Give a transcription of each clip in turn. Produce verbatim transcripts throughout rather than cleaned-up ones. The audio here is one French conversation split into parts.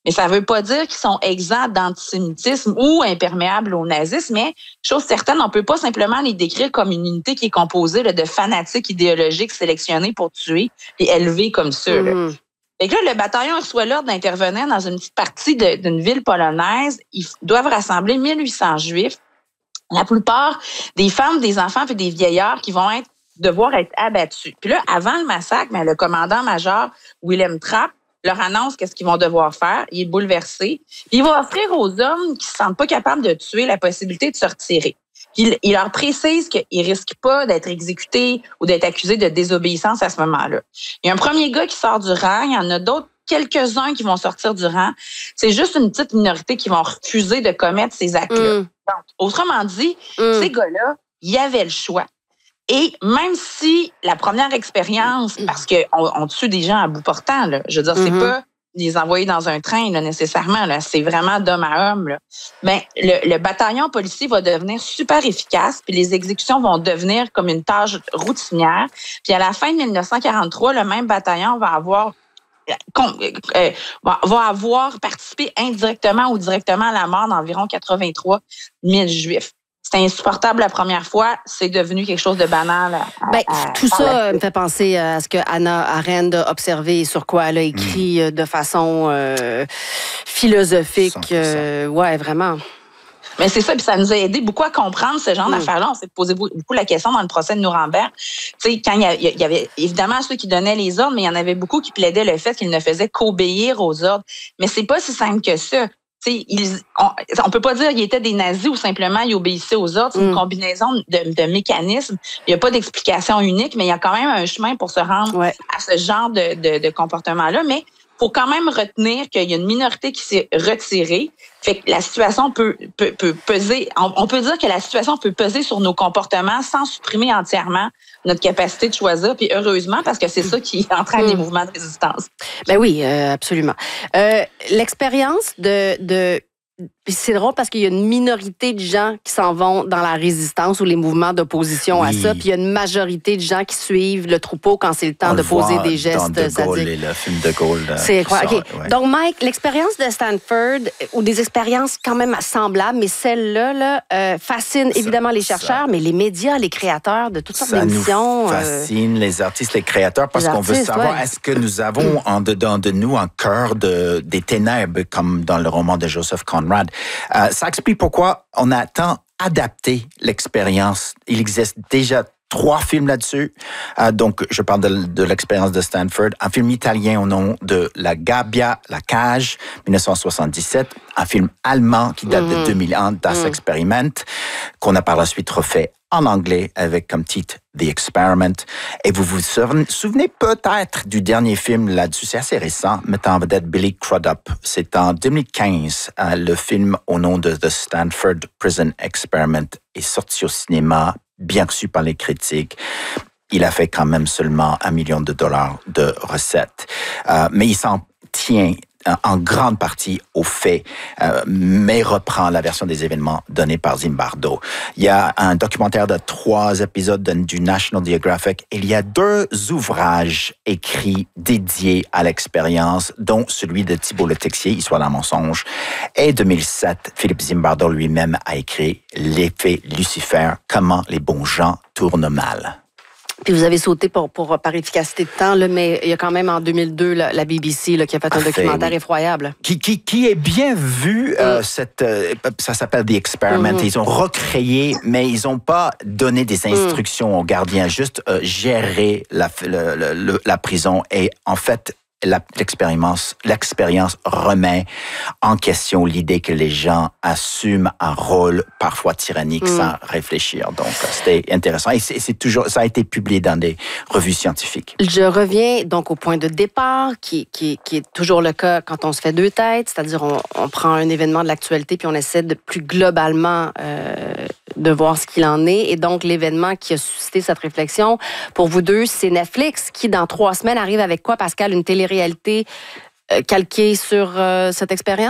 Mais ça ne veut pas dire qu'ils sont exempts d'antisémitisme ou imperméables au nazisme, mais chose certaine, on ne peut pas simplement les décrire comme une unité qui est composée là, de fanatiques idéologiques sélectionnés pour tuer et élevés comme ça. Mmh. Fait que là, le bataillon reçoit l'ordre d'intervenir dans une petite partie de, d'une ville polonaise. Ils doivent rassembler mille huit cents Juifs. La plupart des femmes, des enfants et des vieillards qui vont être, devoir être abattus. Puis là, avant le massacre, mais le commandant-major Wilhelm Trapp leur annonce qu'est-ce qu'ils vont devoir faire. Il est bouleversé. Puis il va offrir aux hommes qui ne se sentent pas capables de tuer la possibilité de se retirer. Puis il leur précise qu'ils ne risquent pas d'être exécutés ou d'être accusés de désobéissance à ce moment-là. Il y a un premier gars qui sort du rang. Il y en a d'autres, quelques-uns qui vont sortir du rang. C'est juste une petite minorité qui vont refuser de commettre ces actes-là. Mm. Donc, autrement dit, mm. ces gars-là, il y avait le choix. Et même si la première expérience, parce qu'on on tue des gens à bout portant, là, je veux dire, mm-hmm. c'est pas les envoyer dans un train là, nécessairement, là, c'est vraiment d'homme à homme. Là. Mais le, le bataillon policier va devenir super efficace, puis les exécutions vont devenir comme une tâche routinière. Puis à la fin de dix-neuf cent quarante-trois, le même bataillon va avoir euh, va avoir participé indirectement ou directement à la mort d'environ quatre-vingt-trois mille Juifs. C'était insupportable la première fois, c'est devenu quelque chose de banal. À, ben, à, tout ça me fait penser à ce que Hannah Arendt a observé et sur quoi elle a écrit mmh. de façon euh, philosophique. Euh, ouais, vraiment. Mais c'est ça, puis ça nous a aidé beaucoup à comprendre ce genre mmh. d'affaires-là. On s'est posé beaucoup la question dans le procès de Nuremberg. Tu sais, quand il y, y avait évidemment ceux qui donnaient les ordres, mais il y en avait beaucoup qui plaidaient le fait qu'ils ne faisaient qu'obéir aux ordres. Mais c'est pas si simple que ça. T'sais, ils, on, on peut pas dire qu'ils étaient des nazis ou simplement ils obéissaient aux ordres. C'est mm. une combinaison de, de mécanismes. Il n'y a pas d'explication unique, mais il y a quand même un chemin pour se rendre ouais. à ce genre de, de, de comportement-là. Mais il faut quand même retenir qu'il y a une minorité qui s'est retirée. Fait que la situation peut, peut, peut peser. On, on peut dire que la situation peut peser sur nos comportements sans supprimer entièrement notre capacité de choisir. Puis heureusement, parce que c'est ça qui entraîne mmh. des mouvements de résistance. Ben oui, euh, absolument. Euh, l'expérience de, de Puis c'est drôle parce qu'il y a une minorité de gens qui s'en vont dans la résistance ou les mouvements d'opposition oui. à ça, puis il y a une majorité de gens qui suivent le troupeau quand c'est le temps On de poser des gestes dans De Gaulle et le film De Gaulle. C'est quoi okay. ouais. Donc Mike, l'expérience de Stanford ou des expériences quand même semblables, mais celle-là là, euh, fascine ça, évidemment les chercheurs, ça. mais les médias, les créateurs de toutes sortes ça d'émissions. Ça nous fascine euh... les artistes, les créateurs, parce les qu'on artistes, veut savoir ouais. est-ce que nous avons en dedans de nous un cœur de des ténèbres, comme dans le roman de Joseph Conrad. Euh, ça explique pourquoi on a tant adapté l'expérience. Il existe déjà trois films là-dessus. Euh, donc, je parle de, de l'expérience de Stanford. Un film italien au nom de La Gabbia, La Cage, dix-neuf cent soixante-dix-sept. Un film allemand qui date mm-hmm. de deux mille un, Das mm. Experiment, qu'on a par la suite refait en anglais avec comme titre The Experiment. Et vous vous souvenez peut-être du dernier film là-dessus, c'est assez récent, mettant en vedette Billy Crudup. C'est en deux mille quinze, euh, le film au nom de The Stanford Prison Experiment est sorti au cinéma, bien reçu par les critiques. Il a fait quand même seulement un million de dollars de recettes. Euh, mais il s'en tient en grande partie au fait, euh, mais reprend la version des événements donnés par Zimbardo. Il y a un documentaire de trois épisodes de, du National Geographic. Il y a deux ouvrages écrits dédiés à l'expérience, dont celui de Thibault Le Texier, Histoire d'un mensonge. Et deux mille sept, Philippe Zimbardo lui-même a écrit L'effet Lucifer, comment les bons gens tournent mal. Puis vous avez sauté pour, pour, par efficacité de temps, là, mais il y a quand même en deux mille deux la, la B B C là, qui a fait Parfait, un documentaire oui. effroyable. Qui, qui, qui est bien vu, mm. euh, cette, euh, ça s'appelle The Experiment. Mm-hmm. Ils ont recréé, mais ils n'ont pas donné des instructions mm. aux gardiens, juste euh, gérer la, le, le, la prison. Et en fait, La, l'expérience, l'expérience remet en question l'idée que les gens assument un rôle parfois tyrannique mm. sans réfléchir. Donc, c'était intéressant. Et c'est, c'est toujours, ça a été publié dans des revues scientifiques. Je reviens donc au point de départ, qui, qui, qui est toujours le cas quand on se fait deux têtes, c'est-à-dire on, on prend un événement de l'actualité puis on essaie de plus globalement euh, de voir ce qu'il en est. Et donc, l'événement qui a suscité cette réflexion, pour vous deux, c'est Netflix qui, dans trois semaines, arrive avec quoi, Pascal? Une télé réalité euh, calquée sur euh, cette expérience?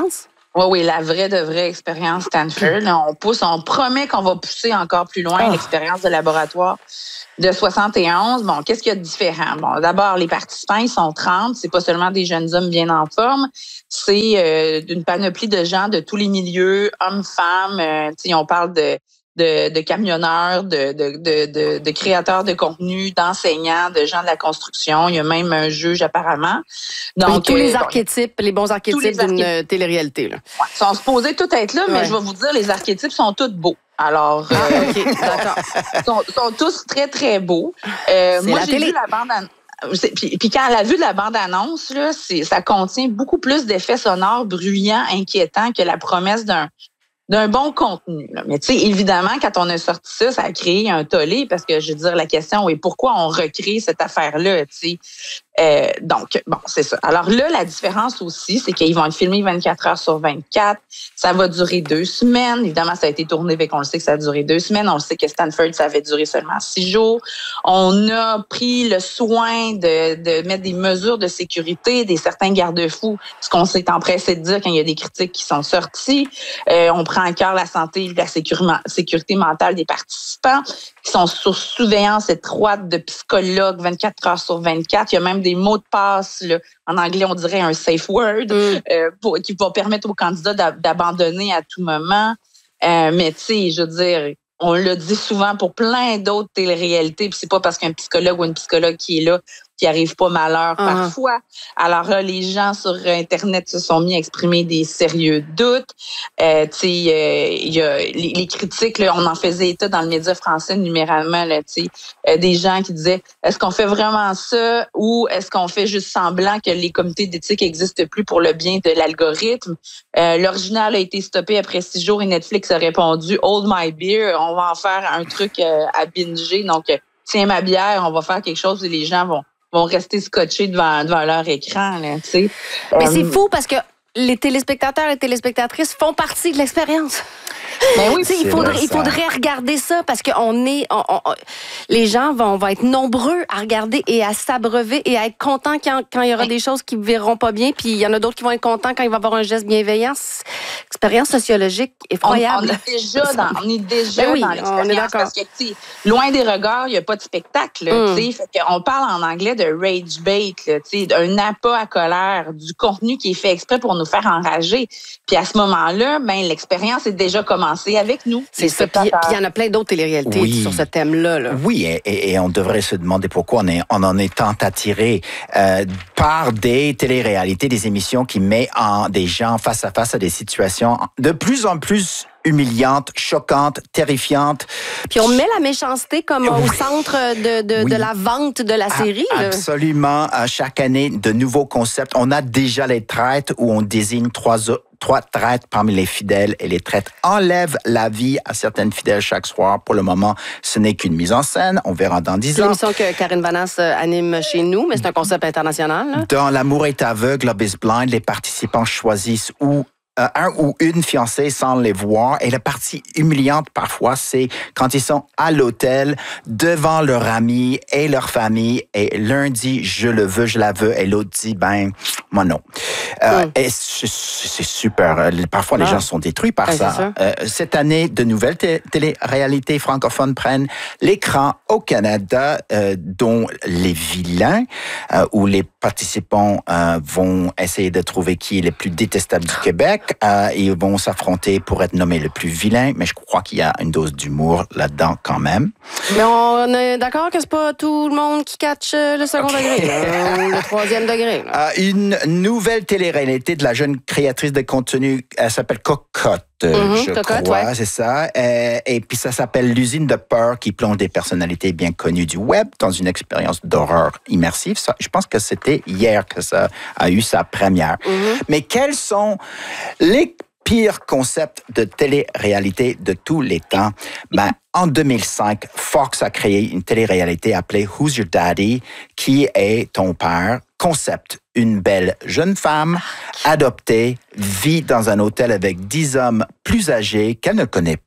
Oui, oui, la vraie de vraie expérience Stanford. Là, on pousse, on promet qu'on va pousser encore plus loin oh. l'expérience de laboratoire de soixante et onze. Bon, qu'est-ce qu'il y a de différent? Bon, d'abord, les participants, ils sont trente. C'est pas seulement des jeunes hommes bien en forme. C'est euh, une panoplie de gens de tous les milieux, hommes, femmes. Euh, on parle de De, de camionneurs, de, de, de, de, de créateurs de contenu, d'enseignants, de gens de la construction. Il y a même un juge apparemment. Donc, oui, tous les archétypes, bon, les bons archétypes d'une archétypes. télé-réalité. Là. Ouais, ils sont supposés tous être là, ouais. mais je vais vous dire, les archétypes sont tous beaux. Alors, ah, euh, okay, d'accord. Ils sont, sont tous très, très beaux. Euh, moi, j'ai télé. vu la bande-annonce. Puis, puis quand elle a vu la bande-annonce, là, c'est, ça contient beaucoup plus d'effets sonores bruyants, inquiétants que la promesse d'un d'un bon contenu. Là. Mais tu sais, évidemment, quand on a sorti ça, ça a créé un tollé parce que, je veux dire, la question est pourquoi on recrée cette affaire-là, tu sais. Euh, donc, bon, c'est ça. Alors là, la différence aussi, c'est qu'ils vont être filmés vingt-quatre heures sur vingt-quatre. Ça va durer deux semaines. Évidemment, ça a été tourné, fait qu'on le sait que ça a duré deux semaines. On le sait que Stanford, ça avait duré seulement six jours. On a pris le soin de, de mettre des mesures de sécurité, des certains garde-fous, ce qu'on s'est empressé de dire quand il y a des critiques qui sont sorties. Euh, on prend en cœur la santé et la sécurité mentale des participants qui sont sous surveillance étroite de psychologues vingt-quatre heures sur vingt-quatre. Il y a même des mots de passe, là, en anglais, on dirait un safe word, mm. euh, pour, qui va permettre aux candidats d'abandonner à tout moment. Euh, mais tu sais, je veux dire, on le dit souvent pour plein d'autres téléréalités, puis c'est pas parce qu'un psychologue ou une psychologue qui est là qui arrive pas malheur uh-huh. parfois. Alors là, les gens sur Internet se sont mis à exprimer des sérieux doutes. Euh, tu sais, euh, il y a les, les critiques, là, on en faisait état dans le média français numéralement, là, tu sais, euh, des gens qui disaient, est-ce qu'on fait vraiment ça ou est-ce qu'on fait juste semblant que les comités d'éthique n'existent plus pour le bien de l'algorithme? Euh, l'original a été stoppé après six jours et Netflix a répondu, hold my beer, on va en faire un truc euh, à binger. Donc, tiens ma bière, on va faire quelque chose et les gens vont vont rester scotchés devant, devant leur écran, là, tu sais. Mais euh, c'est fou parce que les téléspectateurs et les téléspectatrices font partie de l'expérience. Ben oui, il faudrait, il faudrait regarder ça parce que on est, on, on, les gens vont, vont être nombreux à regarder et à s'abreuver et à être contents quand, quand il y aura des choses qui ne verront pas bien, puis il y en a d'autres qui vont être contents quand il va y avoir un geste bienveillant. Expérience sociologique effroyable. On, on est déjà dans, on est déjà ben oui, dans l'expérience parce que loin des regards, il n'y a pas de spectacle. Mm. Fait on parle en anglais de rage bait, d'un appât à colère, du contenu qui est fait exprès pour nous faire enrager. Puis à ce moment-là, ben l'expérience est déjà commencée avec nous. C'est ça. Puis il y en a plein d'autres téléréalités oui. sur ce thème-là. Là. Oui, et, et on devrait se demander pourquoi on, est, on en est tant attiré euh, par des téléréalités, des émissions qui mettent en, des gens face à face à des situations de plus en plus humiliante, choquante, terrifiante. Puis on met la méchanceté comme oui. au centre de, de, oui. de la vente de la série. A- absolument. À chaque année, de nouveaux concepts. On a déjà les traites où on désigne trois Trois traites parmi les fidèles et les traites enlèvent la vie à certaines fidèles chaque soir. Pour le moment, ce n'est qu'une mise en scène. On verra dans dix ans. C'est l'émission que Karine Vanasse anime chez nous, mais c'est un concept international. Là. Dans L'amour est aveugle, Love is blind, les participants choisissent où Euh, un ou une fiancée sans les voir. Et la partie humiliante, parfois, c'est quand ils sont à l'hôtel, devant leur ami et leur famille, et l'un dit « je le veux, je la veux », et l'autre dit « ben, moi non euh, mm. ». Et c'est, c'est super. Parfois, ah. les gens sont détruits par ouais, ça. Euh, cette année, de nouvelles t- télé-réalités francophones prennent l'écran au Canada, euh, dont Les Vilains, euh, où les participants euh, vont essayer de trouver qui est le plus détestable du Québec. Euh, ils vont s'affronter pour être nommé le plus vilain, mais je crois qu'il y a une dose d'humour là-dedans quand même. Mais on est d'accord que c'est pas tout le monde qui catch le second degré, là, le troisième degré. Euh, une nouvelle télé-réalité de la jeune créatrice de contenu, elle s'appelle Cocotte. Mm-hmm, je cocotte, crois, ouais. c'est ça. Et, et puis ça s'appelle L'usine de peur qui plonge des personnalités bien connues du web dans une expérience d'horreur immersive. Ça, je pense que c'était hier que ça a eu sa première. Mm-hmm. Mais quels sont les pires concepts de télé-réalité de tous les temps? Ben, en deux mille cinq, Fox a créé une télé-réalité appelée Who's Your Daddy? Qui est ton père? Concept. Une belle jeune femme adoptée vit dans un hôtel avec dix hommes plus âgés qu'elle ne connaît pas.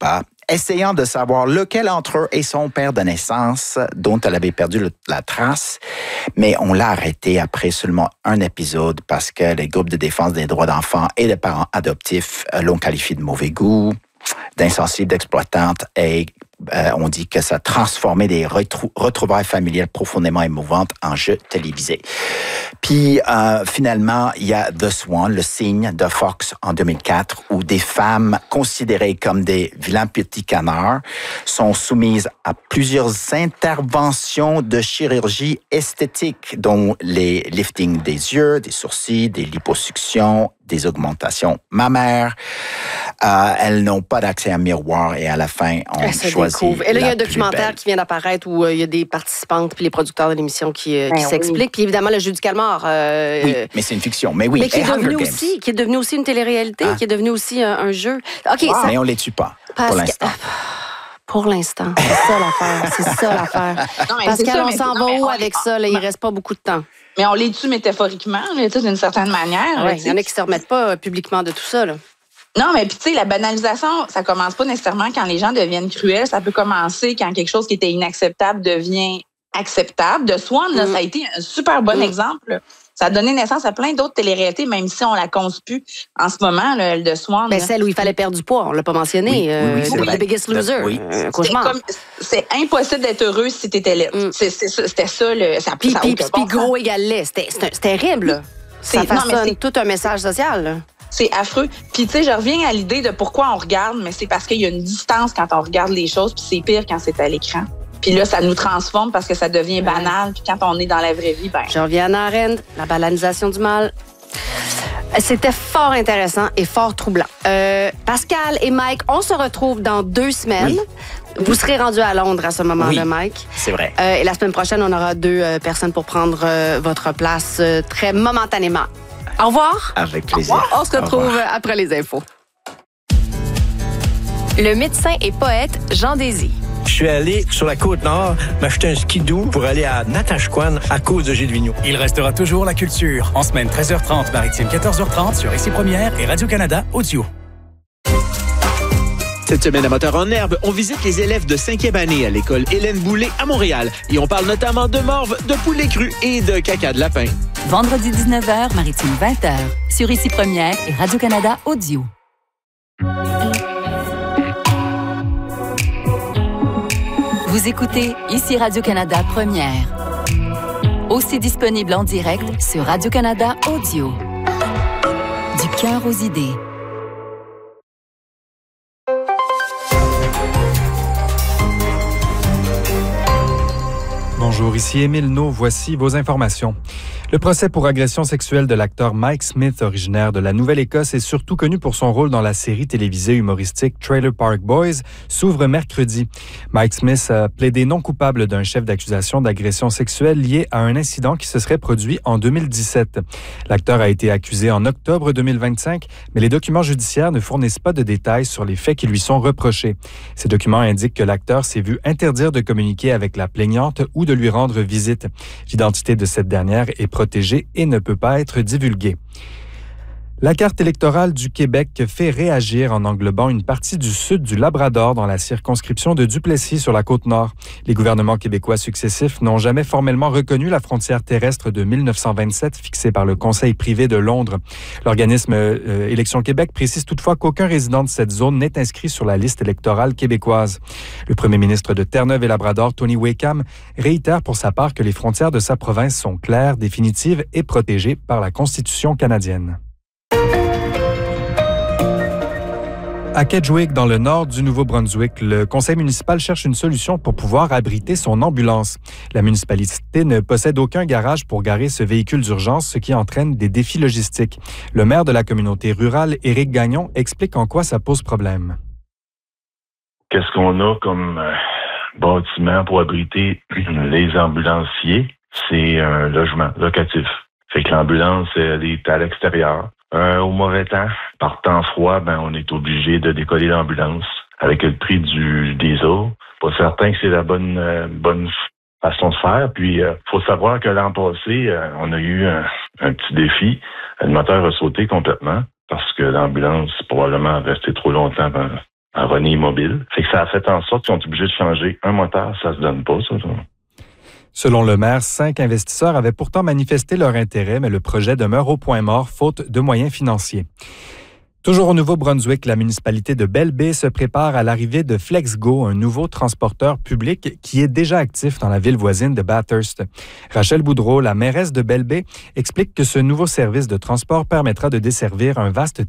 essayant de savoir lequel entre eux est son père de naissance dont elle avait perdu le, la trace. Mais on l'a arrêté après seulement un épisode parce que les groupes de défense des droits d'enfants et des parents adoptifs l'ont qualifié de mauvais goût, d'insensible, d'exploitante et euh, on dit que ça transformait des retrou- retrouvailles familiales profondément émouvantes en jeux télévisés. Puis euh, finalement, il y a The Swan, le cygne de Fox en deux mille quatre, où des femmes considérées comme des vilains petits canards sont soumises à plusieurs interventions de chirurgie esthétique, dont les liftings des yeux, des sourcils, des liposuctions, des augmentations mammaires. Euh, elles n'ont pas d'accès à un miroir et à la fin, on choisit Et là, il y a un la documentaire plus qui vient d'apparaître où euh, il y a des participantes puis les producteurs de l'émission qui, euh, Ben qui oui. s'expliquent. Puis évidemment, le jeu du calmar. euh, Oui, mais c'est une fiction. Mais oui, mais qui et est, devenu Hunger Games. aussi, qui est devenu aussi une télé-réalité, Ah. qui est devenu aussi un, un jeu. OK, Wow. ça, Mais on les tue pas, parce pour que- l'instant. Pour l'instant. C'est ça l'affaire. C'est ça l'affaire. Non, mais Pascal, c'est ça, on mais- s'en non, va mais où on- avec ça? Là, il reste pas beaucoup de temps. Mais on les tue métaphoriquement, là, tu sais, d'une certaine manière. Ouais, tu il y en a sais. qui se remettent pas euh, publiquement de tout ça. Là. Non, mais puis tu sais, la banalisation, ça commence pas nécessairement quand les gens deviennent cruels. Ça peut commencer quand quelque chose qui était inacceptable devient acceptable. De Swan, là, Mm. ça a été un super bon Mm. exemple. Ça a donné naissance à plein d'autres téléréalités, même si on la conçut plus en ce moment, là, le de Swan. Ben, là. celle où il fallait perdre du poids, on l'a pas mentionné. Oui, oui, oui, euh, c'est The vrai. Biggest Loser. Oui. Un C'est cauchemar. comme- c'est impossible d'être heureux si t'étais laide. Mm. C'est- c'est ça- C'était ça, le, ça, Puis, ça a puis, aucun puis bon sens. gros égale lait. C'était c'était- c'était terrible. Là. Ça C'est- non, mais façonne c'est- tout un message social. Là. C'est affreux. Puis, tu sais, je reviens à l'idée de pourquoi on regarde, mais c'est parce qu'il y a une distance quand on regarde les choses, puis c'est pire quand c'est à l'écran. Puis là, ça nous transforme parce que ça devient banal. Puis quand on est dans la vraie vie, ben Je reviens à Hannah Arendt, la banalisation du mal. C'était fort intéressant et fort troublant. Euh, Pascal et Mike, on se retrouve dans deux semaines. Oui. Vous serez rendus à Londres à ce moment-là, Oui. Mike. C'est vrai. Euh, et la semaine prochaine, on aura deux euh, personnes pour prendre euh, votre place euh, très momentanément. Au revoir. Avec plaisir. On se Au retrouve revoir. après les infos. Le médecin et poète Jean Désy. Je suis allé sur la Côte-Nord m'acheter un skidoo pour aller à Natashquan à cause de Gilles Vigneault. Il restera toujours la culture. En semaine treize heures trente, maritime quatorze heures trente sur Ici Première et Radio-Canada Audio. Cette semaine à Moteur en Herbe, on visite les élèves de cinquième année à l'école Hélène Boulay à Montréal. Et on parle notamment de morve, de poulet cru et de caca de lapin. Vendredi dix-neuf heures, maritime vingt heures, sur Ici Première et Radio-Canada Audio. Vous écoutez Ici Radio-Canada Première. Aussi disponible en direct sur Radio-Canada Audio. Du cœur aux idées. Bonjour, ici Émile No. Voici vos informations. Le procès pour agression sexuelle de l'acteur Mike Smith, originaire de la Nouvelle-Écosse et surtout connu pour son rôle dans la série télévisée humoristique Trailer Park Boys, s'ouvre mercredi. Mike Smith a plaidé non coupable d'un chef d'accusation d'agression sexuelle lié à un incident qui se serait produit en deux mille dix-sept. L'acteur a été accusé en octobre deux mille vingt-cinq, mais les documents judiciaires ne fournissent pas de détails sur les faits qui lui sont reprochés. Ces documents indiquent que l'acteur s'est vu interdire de communiquer avec la plaignante ou de lui rendre visite. L'identité de cette dernière est protégée et ne peut pas être divulguée. La carte électorale du Québec fait réagir en englobant une partie du sud du Labrador dans la circonscription de Duplessis sur la Côte-Nord. Les gouvernements québécois successifs n'ont jamais formellement reconnu la frontière terrestre de mille neuf cent vingt-sept fixée par le Conseil privé de Londres. L'organisme euh, Élections Québec précise toutefois qu'aucun résident de cette zone n'est inscrit sur la liste électorale québécoise. Le premier ministre de Terre-Neuve-et-Labrador, Tony Wakeham, réitère pour sa part que les frontières de sa province sont claires, définitives et protégées par la Constitution canadienne. À Kedgewick, dans le nord du Nouveau-Brunswick, le conseil municipal cherche une solution pour pouvoir abriter son ambulance. La municipalité ne possède aucun garage pour garer ce véhicule d'urgence, ce qui entraîne des défis logistiques. Le maire de la communauté rurale, Éric Gagnon, explique en quoi ça pose problème. Qu'est-ce qu'on a comme euh, bâtiment pour abriter les ambulanciers? C'est un logement locatif. Fait que l'ambulance, elle est à l'extérieur. Euh, au mauvais temps, par temps froid, ben on est obligé de décoller l'ambulance avec le prix du diesel. Pas certain que c'est la bonne euh, bonne façon de faire. Puis, euh, faut savoir que l'an passé, euh, on a eu un, un petit défi. Le moteur a sauté complètement parce que l'ambulance probablement a resté trop longtemps en René Immobile. Fait que ça a fait en sorte qu'ils ont été obligés de changer un moteur. Ça se donne pas, ça. ça. Selon le maire, cinq investisseurs avaient pourtant manifesté leur intérêt, mais le projet demeure au point mort faute de moyens financiers. Toujours au Nouveau-Brunswick, la municipalité de Belle Bay se prépare à l'arrivée de FlexGo, un nouveau transporteur public qui est déjà actif dans la ville voisine de Bathurst. Rachel Boudreau, la mairesse de Belle Bay, explique que ce nouveau service de transport permettra de desservir un vaste